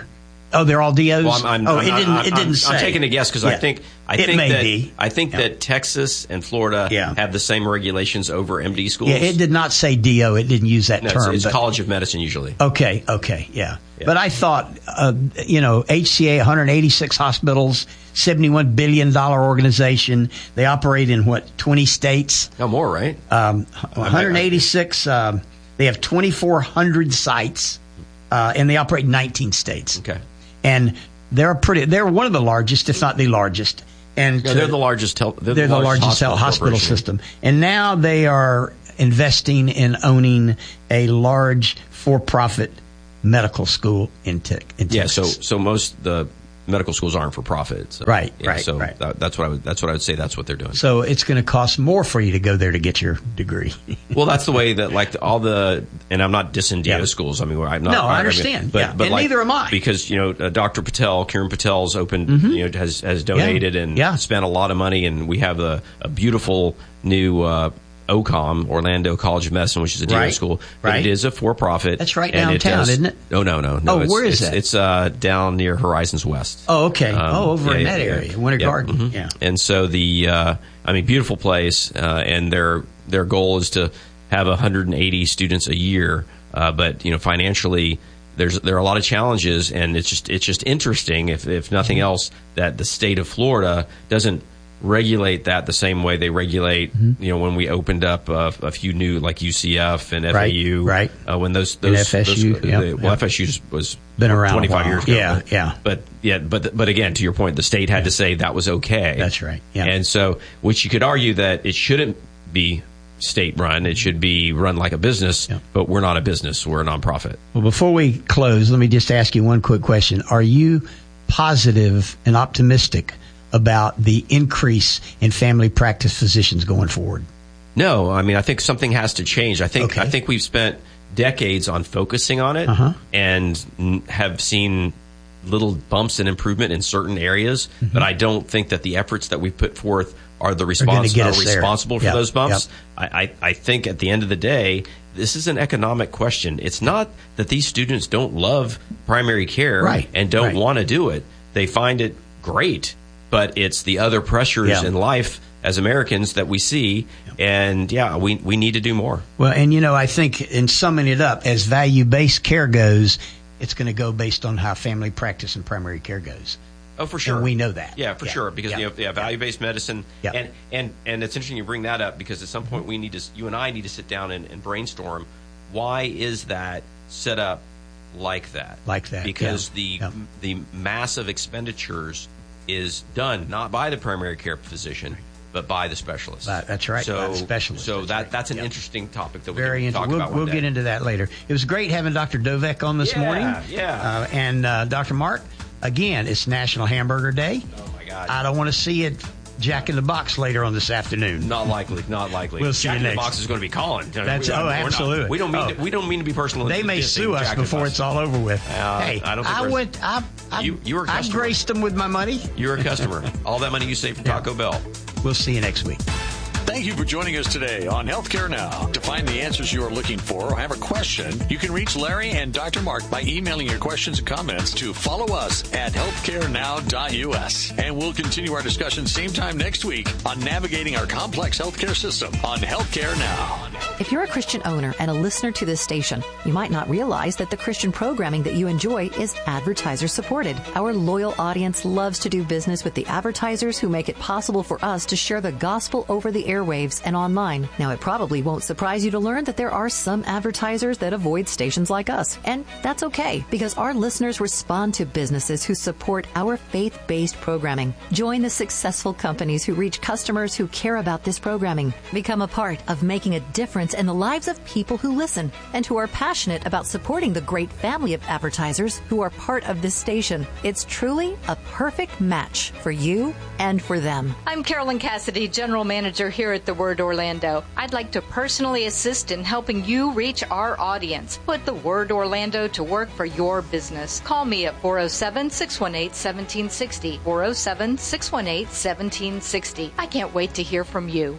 Oh, they're all D Os? Well, I'm, I'm, oh, I'm, it didn't, I'm, it didn't I'm, say. I'm taking a guess because yeah. I think I it think may that be. I think yeah. that Texas and Florida yeah. have the same regulations over M D schools. Yeah, it did not say D O. It didn't use that no, term. It's, it's but, College of Medicine usually. Okay, okay, yeah. yeah. But I thought, uh, you know, H C A, one hundred eighty-six hospitals, seventy-one billion dollars organization. They operate in, what, twenty states? No more, right? Um, one hundred eighty-six. Um, they have twenty-four hundred sites, uh, and they operate in nineteen states. Okay. And they're pretty. They're one of the largest, if not the largest. And no, to, they're the largest. Tel- they're, they're the the largest, largest hospital, hospital system. And now they are investing in owning a large for-profit medical school in, te- in Texas. Yeah. So, so most the medical schools aren't for profit. So, right. yeah, right. So right. That, that's what I would. That's what I would say. That's what they're doing. So it's going to cost more for you to go there to get your degree. Well, that's the way that like the, all the, and I'm not dissing D O yeah. schools. I mean, I'm not. No, I I understand. Mean, but, yeah. but and like, neither am I. Because you know, uh, Doctor Patel, Kiran Patel's opened, mm-hmm. you know, has has donated yeah. and yeah. spent a lot of money, and we have a, a beautiful new. Uh, O C O M, Orlando College of Medicine, which is a D O right. school, but right. it is a for-profit. That's right and downtown, it does, isn't it? Oh, no, no, no. Oh, it's, where is it's, that? It's uh, down near Horizons West. Oh, okay. Um, oh, over yeah, in yeah, that yeah. area, Winter yeah. Garden. Mm-hmm. Yeah. And so the, uh, I mean, beautiful place, uh, and their their goal is to have one hundred eighty students a year, uh, but you know, financially. There's there are a lot of challenges, and it's just it's just interesting, if if nothing else, that the state of Florida doesn't regulate that the same way they regulate, mm-hmm. you know, when we opened up uh, a few new, like U C F and F A U, right? right. Uh, when those those, and F S U, those yep, the, well, yep. F S U was been around twenty-five years ago. Yeah, but, yeah. But yeah, but but again, to your point, the state had yeah. to say that was okay. That's right. Yeah. And so, which you could argue that it shouldn't be state run; it should be run like a business. Yeah. But we're not a business; we're a nonprofit. Well, before we close, let me just ask you one quick question: are you positive and optimistic about the increase in family practice physicians going forward? No, I mean, I think something has to change. I think okay. I think we've spent decades on focusing on it uh-huh. and n- have seen little bumps and improvement in certain areas, mm-hmm. but I don't think that the efforts that we've put forth are the respons- are responsible there. for yep. those bumps. Yep. I, I, I think at the end of the day, this is an economic question. It's not that these students don't love primary care right. and don't right. want to do it. They find it great, but it's the other pressures yeah. in life as Americans that we see, and yeah, we we need to do more. Well, and you know, I think in summing it up, as value-based care goes, it's going to go based on how family practice and primary care goes. Oh, for sure. And we know that. Yeah, for yeah. sure. Because yeah. you know, yeah, value-based medicine, yeah. and and and it's interesting you bring that up, because at some point we need to, you and I need to sit down and, and brainstorm. Why is that set up like that? Like that. Because yeah. the yeah. the massive expenditures is done not by the primary care physician, but by the specialist. That, that's right. So, by the specialist. So that's that right. that's an yep. interesting topic that we Very can talk we'll, about one We'll day. get into that later. It was great having Doctor Dovek on this yeah, morning. Yeah. Uh, and uh, Doctor Mark, again, it's National Hamburger Day. Oh my God! I don't want to see it Jack in the Box later on this afternoon. Not likely. Not likely. We'll see Jack you in next. the Box is going to be calling. That's we, oh, absolutely. Not, we don't mean oh. to, we don't mean to be personal. They may sue us Jack before it's all over with. Uh, hey, I, don't think I went. I, I, you, you were a I customer. graced them with my money. You're a customer. All that money you save from Taco Bell. We'll see you next week. Thank you for joining us today on Healthcare Now. To find the answers you are looking for or have a question, you can reach Larry and Doctor Mark by emailing your questions and comments to follow us at healthcare now dot u s. And we'll continue our discussion same time next week on navigating our complex healthcare system on Healthcare Now. If you're a Christian owner and a listener to this station, you might not realize that the Christian programming that you enjoy is advertiser supported. Our loyal audience loves to do business with the advertisers who make it possible for us to share the gospel over the airwaves and online. Now, it probably won't surprise you to learn that there are some advertisers that avoid stations like us. And that's okay, because our listeners respond to businesses who support our faith-based programming. Join the successful companies who reach customers who care about this programming. Become a part of making a difference in the lives of people who listen and who are passionate about supporting the great family of advertisers who are part of this station. It's truly a perfect match for you and for them. I'm Carolyn Cassidy, General Manager here at The Word Orlando. I'd like to personally assist in helping you reach our audience. Put The Word Orlando to work for your business. Call me at four oh seven, six one eight, one seven six oh, four oh seven, six one eight, one seven six oh. I can't wait to hear from you.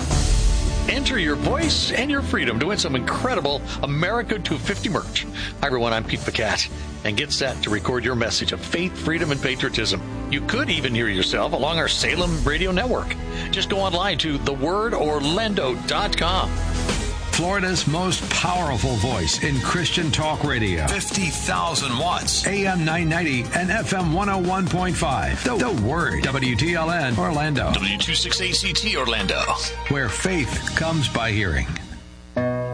Enter your voice and your freedom to win some incredible America two fifty merch. Hi, everyone. I'm Pete the Cat. and get set to record your message of faith, freedom, and patriotism. You could even hear yourself along our Salem radio network. Just go online to the word orlando dot com. Florida's most powerful voice in Christian talk radio. fifty thousand watts. A M nine ninety and F M one oh one point five. The, the Word. W T L N Orlando. W twenty-six A C T Orlando. Where faith comes by hearing.